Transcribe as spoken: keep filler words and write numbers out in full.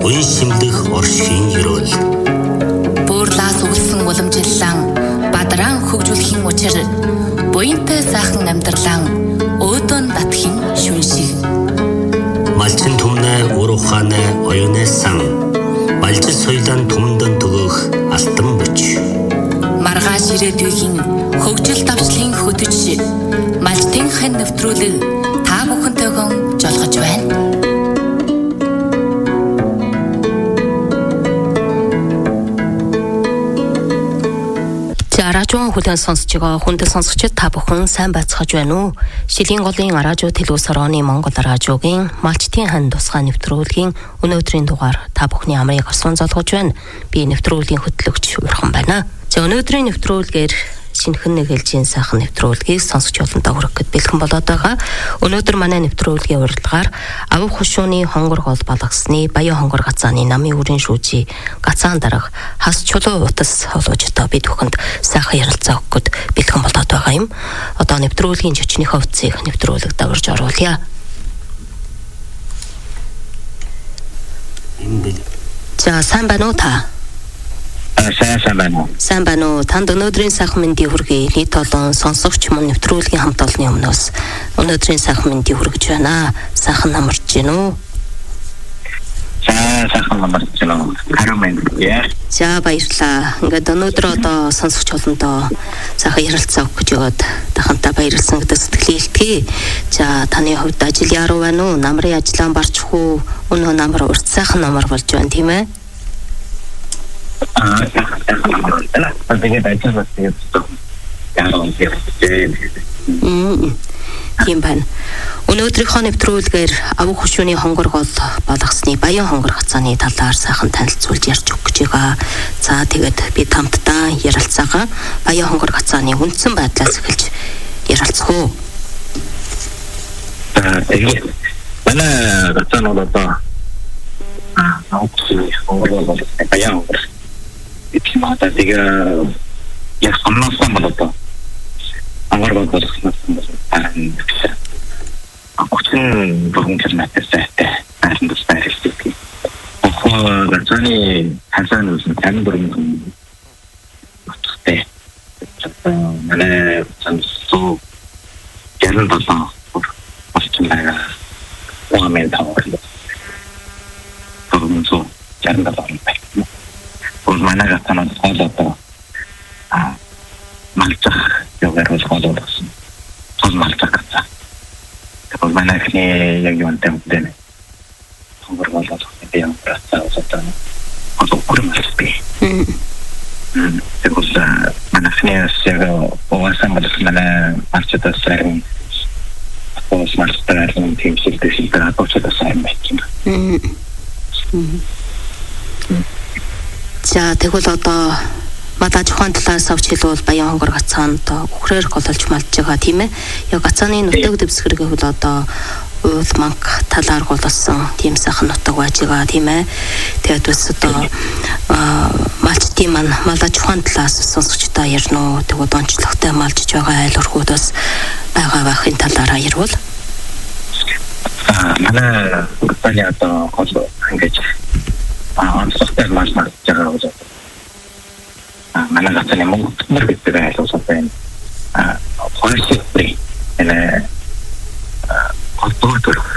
Буян шимлэх оршийн ерөөл. Буурлаас үлсэн уламжиллан бадран хөгжүүлэхийн учир буянтай сайхан амьдралан өөдөн татхийн шүн шиг. Малчин түмнэ ур ухаанэ оюунэсан малжил соёлын түмэндэн төгөөх алтан бүч. Маргааш ирээдүйн хөгжил давчлалын хөтөч малчтын хэн нэвтрүүлэг та бүхэнтэйгэн жолгож байна. Радион хүлээн сонсож байгаа хүндэт сонсогчид та бүхэн сайн байцгааж байна уу? Шилийн голын радио телевиз орооны Монгол радиогийн малчтын хан тусгай нэвтрүүлгийн өнөөдрийн дугаар та бүхний амрыг орсон залгаж байна. Би нэвтрүүлгийн хөтлөгч Урхан байна. За өнөөдрийн нэвтрүүлгээр шинэхэн нэг ээлжийн сайхан нэвтрүүлгийг сонсогч олонтаа хүргэх гээд бэлхэн болоод байгаа. Өнөөдөр манай нэвтрүүлгийн урилгаар Авав хушууны хонгор гол балгасны Баян хонгор гацааны намын үрийн шүүжи гацаан дарга хас чулуу утас холоожтой бид бүхэнд сайхан ярилцаа өгөх гээд бэлхэн болоод байгаа юм. Одоо нэвтрүүлгийн жичнийхээ утсыг нэвтрүүлэг даварж оруулъя. За сайн байна уу та? Сайн сайн байна. Сайн байна уу? Танд өнөөдрийн сайхан мэндийг хүргэе. Нийт олон сонсогч мөн нэвтрүүлгийн хамт олонны өмнөөс өнөөдрийн сайхан мэндийг хүргэж байна. Сайхан намарч гин үү? За сайхан намарч гин үү? Харин мэнд. За баярлалаа. Ингээд өнөөдөр одоо сонсогч олондоо сайхан ярилцаа өгөх гэж яваад тахантаа баярлсан гэдэг сэтгэлээ илтгэе. За таны хувьд ажил яруу байна уу? Намрын ажлаа барчих уу? Өнөө намар урт сайхан намар болж байна тийм ээ? Аа, тэгээд ажил хийх Мм. Тийм байна. Өнөөдрийнхөө нэвтрүүлгээр Авав хушууны хонгор гол балгасны Баян хонгор гацааны талаар сайхан танилцуулж ярьж өгөх гэж байгаа. За тэгээд бид хамтдаа ярилцаагаа Баян хонгор гацааны үндсэн байдлаас эхэлж ярилцах уу? Тэгээд манай гацаанууд одоо аа, хушууны хонгор гол Баян хонгор итмата тэгээ яг сонносон болоо. Амар болчихсон байна. Ахын бүгэн километртэй хайрын тустай хэлдэг. Охоо гацааны хасан үсэн тань бүрэн утгатай. Манай сонсоо яран болоо. Болчихсон байгаа. Уамын тавар. Бүгэн яран болоо. Манай гацаанаас хоолоо а малцах яваар хоолоо болсон. Тол малцах гацаа. Тэгэхээр манай ихний яг юун тэмдэн. Хонгор болоо тийм процесс одоо одоо гүрмэлс би. Мм. Тэгэхээр манай ихний яг овасан бол манай малцтай сарын овс малцтай тийм шилдэшил дээр очоод сайн байна. Мм. За тэгвэл одоо мадаж ухаан талаас авч хэлбэл Баян хонгор гацаанд үхрээр гололж малж байгаа тийм ээ. Яг гацааны нутаг дэвсгэр гэвэл одоо уул манг талаар голсон тийм сайхан нутаг байж байгаа тийм ээ. Тэгээд бас одоо малчтын маань мадаж ухаан талаас сонсогчдоо ярина уу. Тэгвэл онцлогтой малжж байгаа айл өрхүүд бас байгаа байхын талаараа ярил. Аа манай гацааны одоо гол ингэж аа онцлогтой малж малж байгаа гэж манай гацааны Монгол нар гэдэг айлгуулсан байна. Аа хоёрсоо энэ аа одоотор